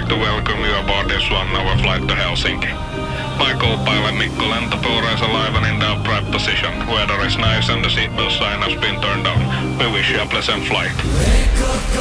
like to welcome you aboard this 1-hour flight to Helsinki. My co-pilot Mikko Lentopuura is alive and in the upright position. Weather is nice and the seatbelt sign has been turned on. We wish you a pleasant flight.